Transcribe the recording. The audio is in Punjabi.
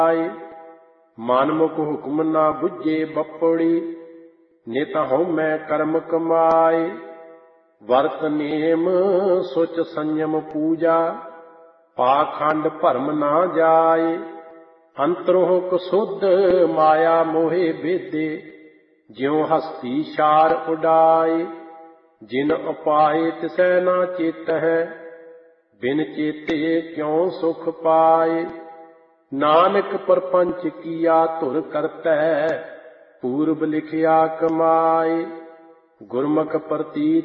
ਮਨਮੁਖ ਹੁਕਮ ਨਾ ਬੁੱਝੇ ਬਪੜੀ, ਨਿਤ ਹਉਮੈ ਕਰਮ ਕਮਾਏ। ਵਰਤ ਨੇਮ ਸੁਚ ਸੰਯਮ ਪੂਜਾ, ਪਾਖੰਡ ਭਰਮ ਨਾ ਜਾਏ। ਅੰਤਰੋਂ ਕਸੁੱਧ ਮਾਇਆ ਮੋਹਿ ਬੇਦੇ, ਜਿਉ ਹਸਤੀ ਛਾਰ ਉਡਾਏ। ਜਿਨ ਉਪਾਏ ਤਿਸੈ ਨਾ ਚੇਤਹਿ, ਬਿਨ ਚੇਤੇ ਕਿਉ ਸੁਖ ਪਾਏ। ਨਾਨਕ ਪਰਪੰਚ ਕੀਆ ਧੁਰ ਕਰਤੈ, ਪੂਰਬ ਲਿਖਿਆ ਕਮਾਏ। ਗੁਰਮੁਖ ਪ੍ਰਤੀਤ